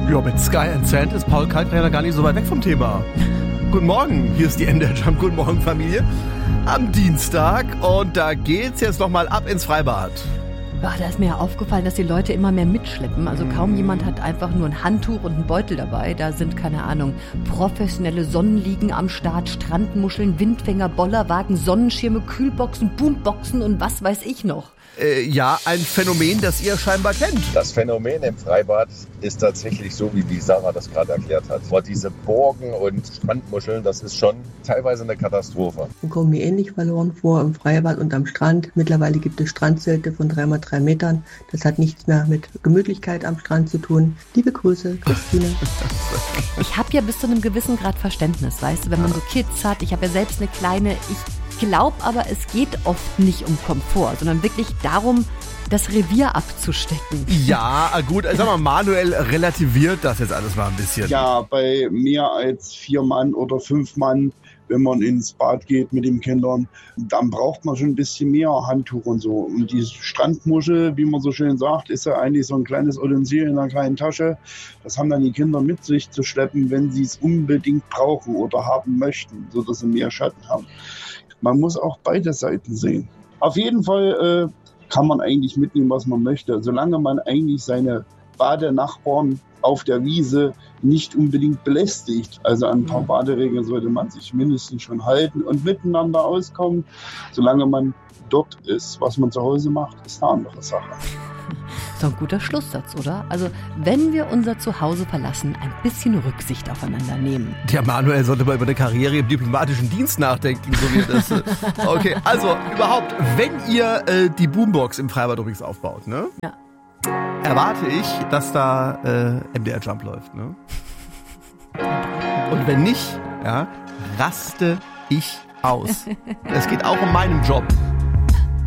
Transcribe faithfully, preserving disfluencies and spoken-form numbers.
Ja, mit Sky and Sand ist Paul Kalkbrenner gar nicht so weit weg vom Thema. Guten Morgen, hier ist die M D R Jump. Guten Morgen, Familie. Am Dienstag und da geht's jetzt nochmal ab ins Freibad. Ja, da ist mir ja aufgefallen, dass die Leute immer mehr mitschleppen. Also kaum jemand hat einfach nur ein Handtuch und einen Beutel dabei. Da sind, keine Ahnung, professionelle Sonnenliegen am Start, Strandmuscheln, Windfänger, Bollerwagen, Sonnenschirme, Kühlboxen, Boomboxen und was weiß ich noch. Äh, ja, ein Phänomen, das ihr scheinbar kennt. Das Phänomen im Freibad ist tatsächlich so, wie die Sarah das gerade erklärt hat. Aber diese Burgen und Strandmuscheln, das ist schon teilweise eine Katastrophe. Wir kommen mir ähnlich verloren vor im Freibad und am Strand. Mittlerweile gibt es Strandzelte von drei mal drei Metern. Das hat nichts mehr mit Gemütlichkeit am Strand zu tun. Liebe Grüße, Christine. Ich habe ja bis zu einem gewissen Grad Verständnis, weißt du, wenn man so Kids hat. Ich habe ja selbst eine kleine... Ich glaube aber, es geht oft nicht um Komfort, sondern wirklich darum, das Revier abzustecken. Ja, gut, sag mal, Manuel relativiert das jetzt alles mal ein bisschen. Ja, bei mehr als vier Mann oder fünf Mann, wenn man ins Bad geht mit den Kindern, dann braucht man schon ein bisschen mehr Handtuch und so. Und die Strandmuschel, wie man so schön sagt, ist ja eigentlich so ein kleines Utensil in einer kleinen Tasche. Das haben dann die Kinder mit sich zu schleppen, wenn sie es unbedingt brauchen oder haben möchten, sodass sie mehr Schatten haben. Man muss auch beide Seiten sehen. Auf jeden Fall äh, kann man eigentlich mitnehmen, was man möchte, solange man eigentlich seine Badenachbarn auf der Wiese nicht unbedingt belästigt. Also an ein paar Baderegeln sollte man sich mindestens schon halten und miteinander auskommen. Solange man dort ist, was man zu Hause macht, ist eine andere Sache. So ein guter Schlusssatz, oder? Also, wenn wir unser Zuhause verlassen, ein bisschen Rücksicht aufeinander nehmen. Der Manuel sollte mal über eine Karriere im diplomatischen Dienst nachdenken, so wie das. Okay, also überhaupt, wenn ihr äh, die Boombox im Freibad übrigens aufbaut, ne? Ja. Erwarte ich, dass da äh, M D R Jump läuft, ne? Und wenn nicht, ja, raste ich aus. Es geht auch um meinen Job.